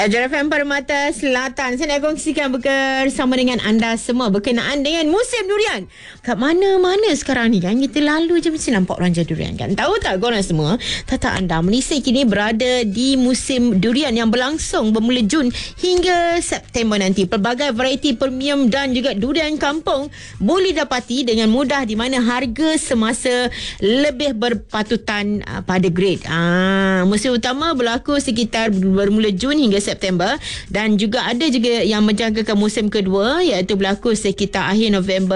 JFM Permata Selatan. Saya nak kongsikan bersama dengan anda semua berkenaan dengan musim durian. Kat mana-mana sekarang ni kan, kita lalu je mesti nampak ranjau durian kan. Tahu tak korang semua, tak anda, Malaysia kini berada di musim durian yang berlangsung bermula Jun hingga September nanti. Pelbagai varieti premium dan juga durian kampung boleh dapati dengan mudah di mana harga semasa lebih berpatutan pada grade. Musim utama berlaku sekitar bermula Jun hingga September, dan juga ada juga yang menjangkakan musim kedua iaitu berlaku sekitar akhir November